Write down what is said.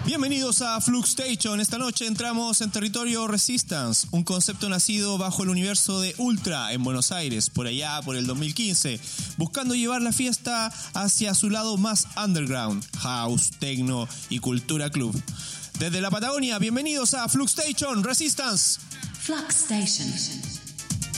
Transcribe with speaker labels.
Speaker 1: Bienvenidos a Flux Station. Esta noche entramos en territorio Resistance, un concepto nacido bajo el universo de Ultra en Buenos Aires, por allá por el 2015, buscando llevar la fiesta hacia su lado más underground, house, techno y cultura club. Desde la Patagonia, bienvenidos a Flux Station Resistance.
Speaker 2: Flux Station.